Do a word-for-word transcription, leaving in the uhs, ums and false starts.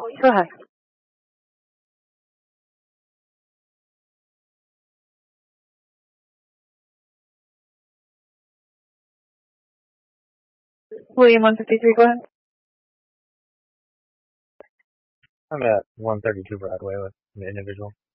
Go ahead. William, one fifty-three, go ahead. I'm at one thirty-two Broadway with an individual.